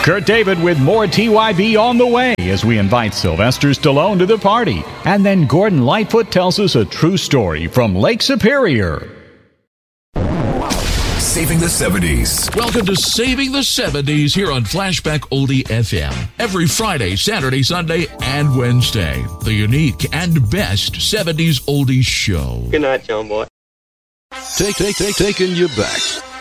Kurt David with more TYB on the way as we invite Sylvester Stallone to the party. And then Gordon Lightfoot tells us a true story from Lake Superior. Saving the 70s. Welcome to Saving the 70s here on Flashback Oldie FM. Every Friday, Saturday, Sunday, and Wednesday. The unique and best 70s oldies show. Good night, John Boy. Taking you back.